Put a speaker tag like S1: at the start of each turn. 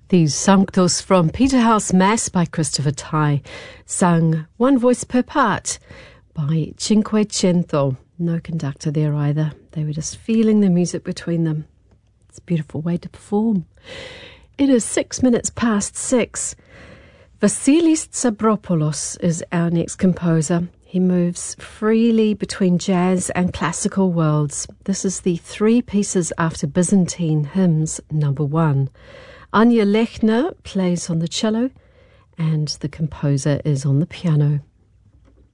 S1: The Sanctus from Peterhouse Mass by Christopher Tye, sung one voice per part by Cinquecento. No conductor there either. They were just feeling the music between them. It's a beautiful way to perform. It is 6 minutes past 6. Vasilis Tsabropoulos is our next composer. He moves freely between jazz and classical worlds. This is the three pieces after Byzantine hymns, number 1. Anya Lechner plays on the cello and the composer is on the piano.